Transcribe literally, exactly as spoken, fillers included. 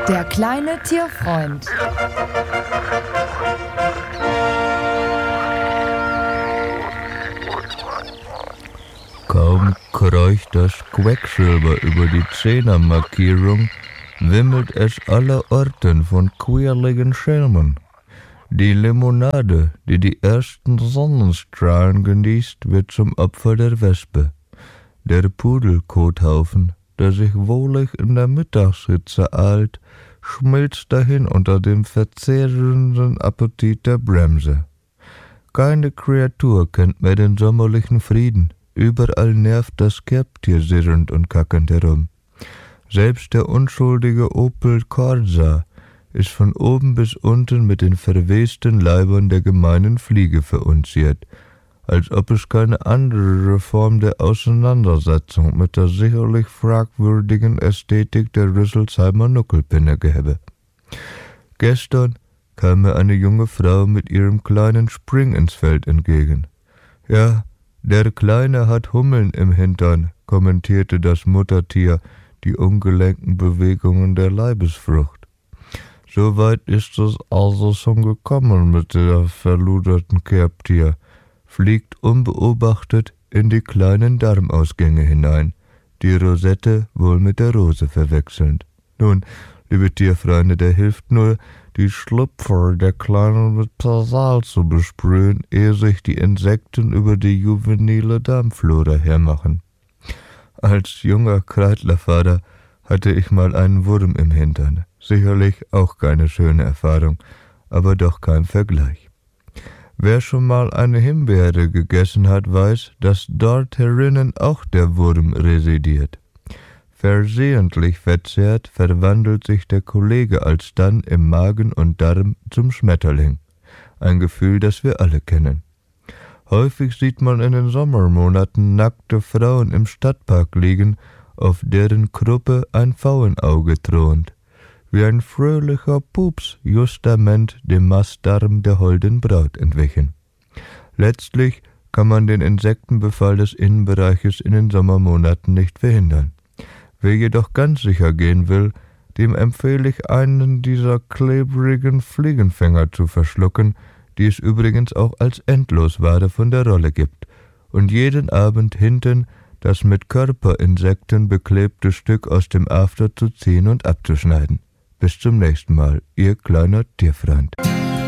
Der kleine Tierfreund. Kaum kreucht das Quecksilber über die Zehnermarkierung, wimmelt es allerorten von quirligen Schelmen. Die Limonade, die die ersten Sonnenstrahlen genießt, wird zum Opfer der Wespe. Der Pudelkothaufen, der sich wohlig in der Mittagshitze ahlt, schmilzt dahin unter dem verzehrenden Appetit der Bremse. Keine Kreatur kennt mehr den sommerlichen Frieden. Überall nervt das Kerbtier sirrend und kackend herum. Selbst der unschuldige Opel Corsa ist von oben bis unten mit den verwesten Leibern der gemeinen Fliege verunziert, als ob es keine andere Form der Auseinandersetzung mit der sicherlich fragwürdigen Ästhetik der Rüsselsheimer Nuckelpinne gäbe. Gestern kam mir eine junge Frau mit ihrem kleinen Spring ins Feld entgegen. »Ja, der Kleine hat Hummeln im Hintern«, kommentierte das Muttertier die ungelenken Bewegungen der Leibesfrucht. So weit ist es also schon gekommen mit der verluderten Kerbtier, fliegt unbeobachtet in die kleinen Darmausgänge hinein, die Rosette wohl mit der Rose verwechselnd. Nun, liebe Tierfreunde, der hilft nur, die Schlüpfer der Kleinen mit Persal zu besprühen, ehe sich die Insekten über die juvenile Darmflora hermachen. Als junger Kreidlervater hatte ich mal einen Wurm im Hintern. Sicherlich auch keine schöne Erfahrung, aber doch kein Vergleich. Wer schon mal eine Himbeere gegessen hat, weiß, dass dort herinnen auch der Wurm residiert. Versehentlich verzehrt verwandelt sich der Kollege alsdann im Magen und Darm zum Schmetterling. Ein Gefühl, das wir alle kennen. Häufig sieht man in den Sommermonaten nackte Frauen im Stadtpark liegen, auf deren Kruppe ein Pfauenauge thront. Wie ein fröhlicher Pups justament dem Mastdarm der holden Braut entwichen. Letztlich kann man den Insektenbefall des Innenbereiches in den Sommermonaten nicht verhindern. Wer jedoch ganz sicher gehen will, dem empfehle ich, einen dieser klebrigen Fliegenfänger zu verschlucken, die es übrigens auch als Endlosware von der Rolle gibt, und jeden Abend hinten das mit Körperinsekten beklebte Stück aus dem After zu ziehen und abzuschneiden. Bis zum nächsten Mal, Ihr kleiner Tierfreund.